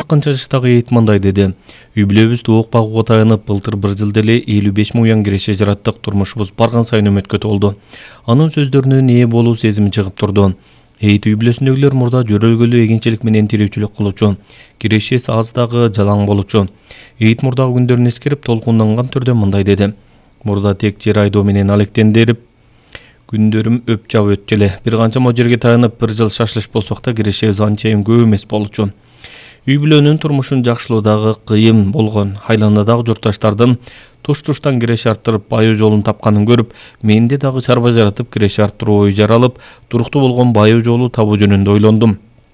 40 жаштагы Эйит мындай деди. Үй бүлөбүз тоок багууга таянып, былтыр бір жылда эле 55 000 уян киреше жараттык. Турмушубуз барган сайын өмөткө толду. Анын сөздөрүнөн ээ болуу сезими чыгып турду. Эйит үй бүлөсүндөгүлөр мурда жөрөлгөлүү эгинчилик менен тирүүчүлүк кылуучу. Кирешеси аз дагы жалаң болчу. Эйит мурдагы күндөрүн эскерип толкунданган түрдө мындай деди. Мурда тек жер айдоо менен алектендирип күндөрүм өп жап өткө эле. Бир канча жерге таянып, бір жыл шашылыш болсок да кирешебиз анчайым көп эмес болчу. Үй бүлөнүн турмушун жакшылоо дагы кыйын болгон. Айланадагы журтташтардын туш-туштан киреше арттырып байоо жолун тапканын көрүп, менде дагы чарба жаратып киреше арттыруу ою жаралып, туруктуу болгон байоо жолу табуу жөнүндө ойлондум.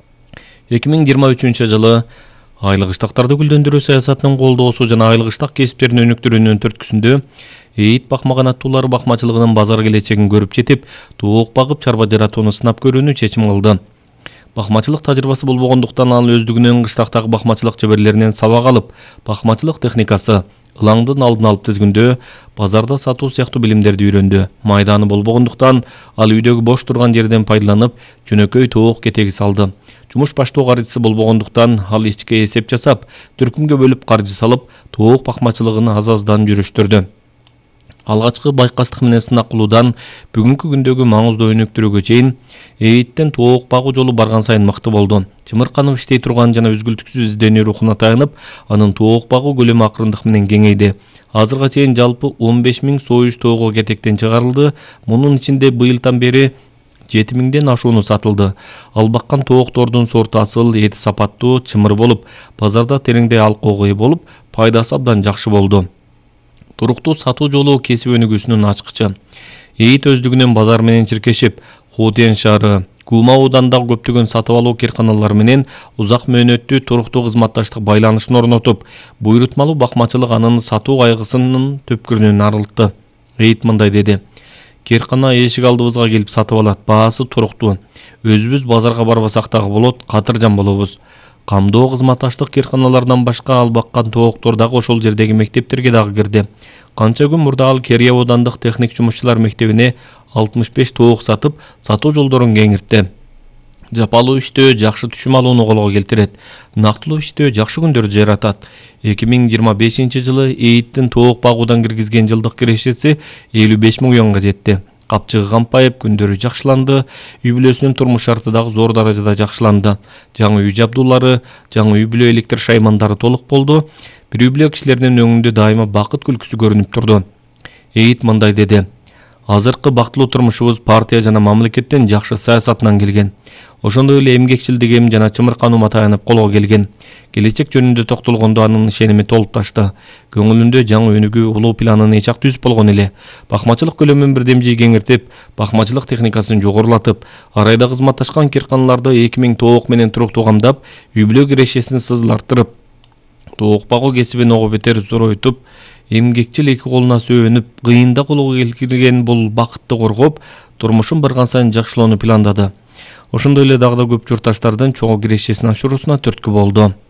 2023 жылы айлык ыштактарды гүлдөндүрүү саясатынын колдоосу жана айлык ыштак кесиптерин өнүктүрүүнүн түрткүсүндө Эйит бакмаган аттуулар бакмачылыгынын базар келечегин көрүп жетип, тоок багып чарба жаратууну сынап көрүүнү чечим кылды. Бакмачылык тажрыйбасы болбогондуктан ал өздүгүнүн кыштактагы бакмачылык чеберлеринен сабак алып, бакмачылык техникасы, ылаңдын алдын алып тизгүндөө, базарда сатуу сыяктуу билимдерди үйрөндү. Майданы болбогондуктан ал үйдөгү бош турган жерден пайдаланып, жөнөкөй тоок кетеги салды. Жумуш баштоо каржысы болбогондуктан ал ичке эсеп жасап, түркүмгө бөлүп каржы салып, тоок бакмачылыгын аз-аздан жүрүштүрдү. Алгачкы байкастык менен сынак кылуудан бүгүнкү күндөгү маңыздуу өнүктүрүүгө чейин Эйиттен тоок багуу жолу барган сайын мыкты болду. Чымырканов иштей турган жана үзгүлтүксүз изденүү рухуна таянып, анын тоок багуу көлөмү акырындык менен кеңейди. Азырга чейин жалпы 15 000 союз тоого кетектен чыгарылды. Мунун ичинде быйылдан бери 7 000ден ашууну сатылды. Ал баккан тооктордун сорту асыл, эти сапаттуу, чымыр болуп, базарда тереңдей алкоого ээ болуп, пайдасы абдан жакшы болду. Туруктуу сатуу жолу кесип өнүгүүсүнүн ачкычы. Эйит өздүгүнөн базар менен чиркешип, Хотен шаары, Кума аудандагы көптөгөн сатып алуу кирканалары менен узак мөөнөттүү туруктуу кызматташтык байланышын орнотуп, буйрутмалуу бакмачылык анын сатуу кайгысынын төпкүрүнөн арылтты. Эйит мындай деди. Киркана эшик алдыбызга келип сатып алат, баасы туруктуу. Өзүбүз базарга барбасак дагы болот, катыржан болобуз. Камдоо кызматташтык кирканалардан башка ал баккан тооктор дагы ошол жердеги мектептерге дагы кирди. Канча күн мурда ал Керия аудандык техник жумушчулар мектебине 65 тоок сатып, сатуу жолдорун кеңиртти. Жапалуу иштөө жакшы түшүм алууну колго келтирет. Нактылуу иштөө жакшы күндөрдү жаратат. 2025 жылы Эйиттин тоок багуудан киргизген жылдык кирешеси 55 000 уянга жетти. Капчыгы кампайып, күндөрү жакшыланды, үй бүлөсүнүн турмуш шарты дагы зор даражада жакшыланды. Жаңы үй жабдуулары, жаңы үй бүлө электр шаймандары толук болду. Бир үй бүлө кишилеринин өңүндө дайыма бакыт күлкүсү көрүнүп турду. Эйит мындай деди. Азыркы бактылуу турмушубуз партия жана мамлекеттин жакшы саясатынан келген. Ошондой эле эмгекчилдигим жана чымыркануума таянып колго келген. Келечек жөнүндө токтолгондо анын ишеними толуп ташты. Көңүлүндө жаңы өнүгүү улуу планын эчак түзүп болгон эле. Бакмачылык көлөмүн бирдемжий кеңиртип, бакмачылык техникасын жогорулатып, арайда кызматташкан кирканаларды 2000 тоок менен туруктуу камдап, үй бүлө кирешесин сызылартырып, тоок багуу кесибин ого бетер зоройтуп, эмгекчил эки колуна сөөнүп, кыйында колго келген бул бакытты коргоп, турмушун барган сайын жакшылоону пландады. Ошондой эле дагы да көп журтташтардын чогуу кирешесин ашыруусуна түрткү болду.